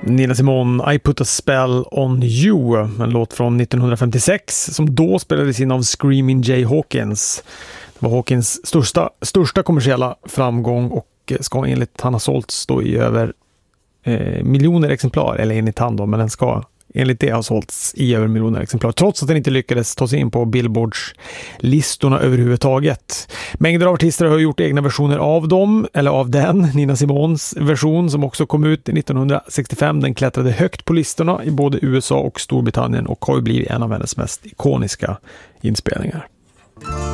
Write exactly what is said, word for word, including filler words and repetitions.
Nina Simone, I Put a Spell on You, en låt från nittonhundrafemtiosex som då spelades in av Screaming Jay Hawkins. Det var Hawkins största, största kommersiella framgång och ska enligt han ha sålts då i över eh, miljoner exemplar, eller enligt han då, men den ska enligt det ha sålts i över miljoner exemplar, trots att den inte lyckades ta sig in på Billboards listorna överhuvudtaget. Mängder av artister har gjort egna versioner av dem, eller av den. Nina Simones version som också kom ut nittonhundrasextiofem, den klättrade högt på listorna i både U S A och Storbritannien och har blivit en av hennes mest ikoniska inspelningar.